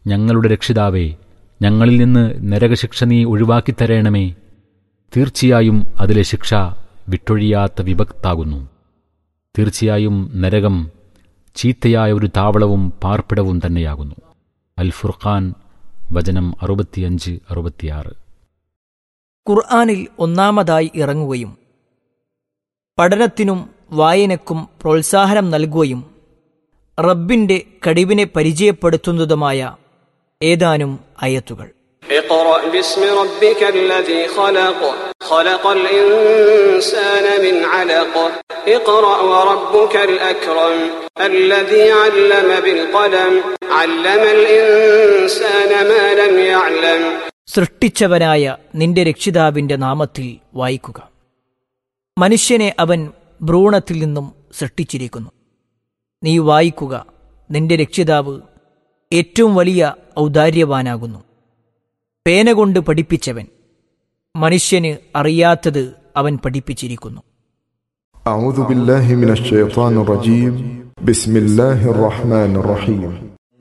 ഞങ്ങളുടെ രക്ഷിതാവേ, ഞങ്ങളിൽ നിന്ന് നരകശിക്ഷ നീ ഒഴിവാക്കിത്തരേണമേ. തീർച്ചയായും അതിലെ ശിക്ഷ വിട്ടൊഴിയാത്ത വിഭക്താകുന്നു. തീർച്ചയായും നരകം ചീത്തയായ ഒരു താവളവും പാർപ്പിടവും തന്നെയാകുന്നു. അൽ ഫുർഖാൻ വചനം 65-66. ഖുർആനിൽ ഒന്നാമതായി ഇറങ്ങുകയും പഠനത്തിനും വായനക്കും പ്രോത്സാഹനം നൽകുകയും റബ്ബിന്റെ കഴിവിനെ പരിചയപ്പെടുത്തുന്നതുമായ ഏതാനും ആയത്തുകൾ. اقرأ باسم ربك الذي خلق خلق الإنسان من علق اقرأ وربك الأكرم الذي علم بالقلم علم الإنسان ما لم يعلم. സൃഷ്ടിച്ചവനായ നിന്റെ രക്ഷിതാവിന്റെ നാമത്തിൽ വായിക്കുക. മനുഷ്യനെ അവൻ ഭ്രൂണത്തിൽ നിന്നും സൃഷ്ടിച്ചിരിക്കുന്നു. നീ വായിക്കുക, നിന്റെ രക്ഷിതാവ് ഏറ്റവും വലിയ ഔദാര്യവാനാകുന്നു. പേന കൊണ്ട് പഠിപ്പിച്ചവൻ, മനുഷ്യന് അറിയാത്തത് അവൻ പഠിപ്പിച്ചിരിക്കുന്നു. അഊദു ബില്ലാഹി മിനശ് ശൈത്വാനിർ റജീം. ബിസ്മില്ലാഹിർ റഹ്മാനിർ റഹീം.